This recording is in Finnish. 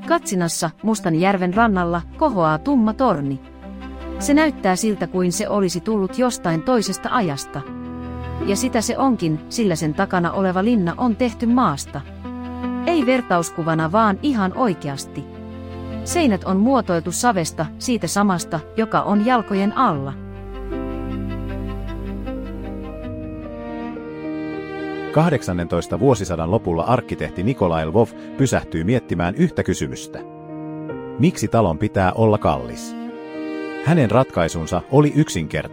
Katsinassa Mustanjärven rannalla kohoaa tumma torni. Se näyttää siltä kuin se olisi tullut jostain toisesta ajasta. Ja sitä se onkin, sillä sen takana oleva linna on tehty maasta. Ei vertauskuvana, vaan ihan oikeasti. Seinät on muotoiltu savesta, siitä samasta, joka on jalkojen alla. 18. vuosisadan lopulla arkkitehti Nikolai Lvov pysähtyi miettimään yhtä kysymystä. Miksi talon pitää olla kallis? Hänen ratkaisunsa oli yksinkertainen.